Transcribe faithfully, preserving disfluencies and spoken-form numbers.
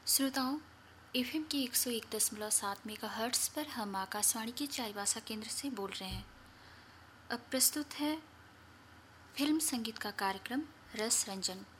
श्रोताओं, एफएम की एक सौ एक दशमलव सात मेगाहर्ट्ज़ पर हम आकाशवाणी के चाईबासा केंद्र से बोल रहे हैं। अब प्रस्तुत है फिल्म संगीत का कार्यक्रम रस रंजन।